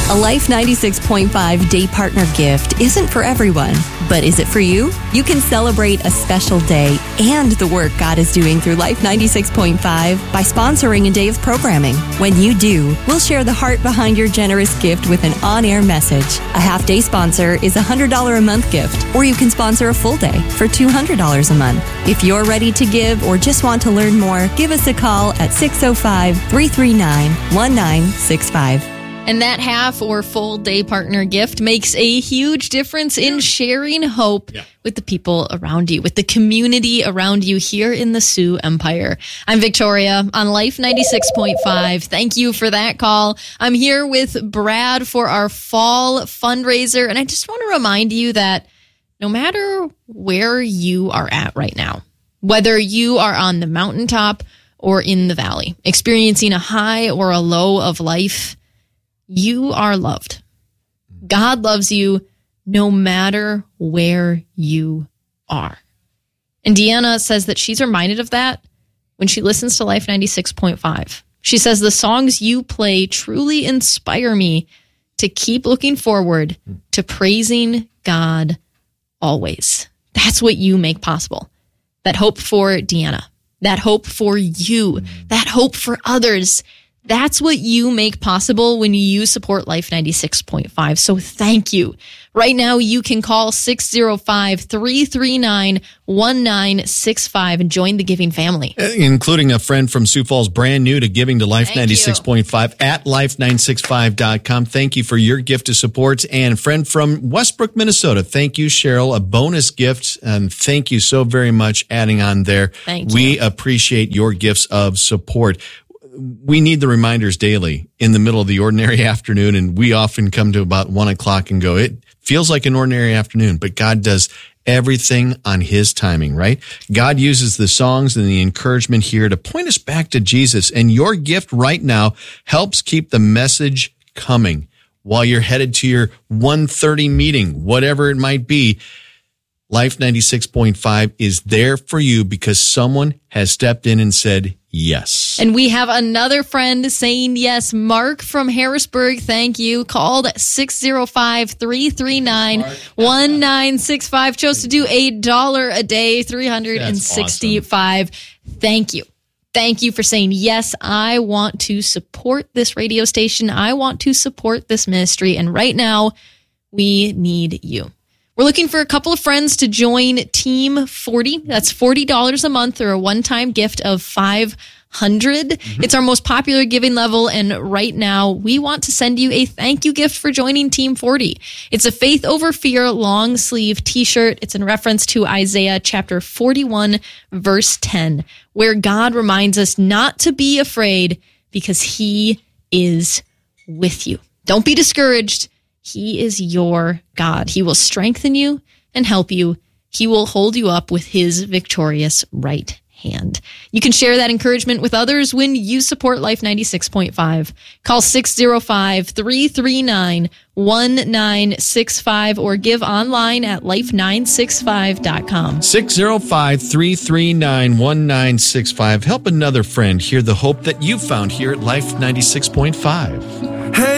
A Life 96.5 Day Partner gift isn't for everyone, but is it for you? You can celebrate a special day and the work God is doing through Life 96.5 by sponsoring a day of programming. When you do, we'll share the heart behind your generous gift with an on-air message. A half-day sponsor is a $100 a month gift, or you can sponsor a full day for $200 a month. If you're ready to give or just want to learn more, give us a call at 605-339-1965. And that half or full day partner gift makes a huge difference in sharing hope with the people around you, with the community around you here in the Sioux Empire. I'm Victoria on Life 96.5. Thank you for that call. I'm here with Brad for our fall fundraiser. And I just want to remind you that no matter where you are at right now, whether you are on the mountaintop or in the valley, experiencing a high or a low of life, you are loved. God loves you no matter where you are. And Deanna says that she's reminded of that when she listens to Life 96.5. She says, the songs you play truly inspire me to keep looking forward to praising God always. That's what you make possible. That hope for Deanna, that hope for you, that hope for others. That's what you make possible when you support Life 96.5. So thank you. Right now, you can call 605-339-1965 and join the giving family. Including a friend from Sioux Falls, brand new to giving to Life 96.5 at life965.com. Thank you for your gift of support. And a friend from Westbrook, Minnesota. Thank you, Cheryl. A bonus gift. And thank you so very much adding on there. Thank you. We appreciate your gifts of support. We need the reminders daily in the middle of the ordinary afternoon, and we often come to about 1 o'clock and go, it feels like an ordinary afternoon, but God does everything on His timing, right? God uses the songs and the encouragement here to point us back to Jesus, and your gift right now helps keep the message coming while you're headed to your 1:30 meeting, whatever it might be. Life 96.5 is there for you because someone has stepped in and said yes. And we have another friend saying yes. Mark from Harrisburg, thank you. Called 605-339-1965. Chose to do $1 a day, $365. Awesome. Thank you. Thank you for saying, yes, I want to support this radio station. I want to support this ministry. And right now, we need you. We're looking for a couple of friends to join Team 40. That's $40 a month or a one-time gift of $500. It's our most popular giving level, and right now we want to send you a thank you gift for joining Team 40. It's a Faith Over Fear long sleeve t-shirt. It's in reference to Isaiah chapter 41, verse 10, where God reminds us not to be afraid because He is with you. Don't be discouraged. He is your God. He will strengthen you and help you. He will hold you up with His victorious right hand. You can share that encouragement with others when you support Life 96.5. Call 605-339-1965 or give online at life965.com. 605-339-1965. Help another friend hear the hope that you found here at Life 96.5.